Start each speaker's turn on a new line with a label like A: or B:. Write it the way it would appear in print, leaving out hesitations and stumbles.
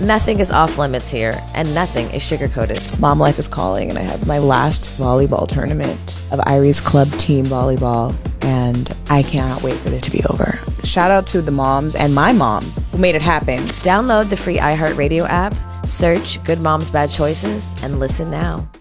A: Nothing is off limits here, and nothing is sugar-coated.
B: Mom life is calling, and I have my last volleyball tournament of Iris Club Team Volleyball, and I cannot wait for it to be over. Shout out to the moms and my mom who made it happen.
A: Download the free iHeartRadio app, search Good Moms Bad Choices, and listen now.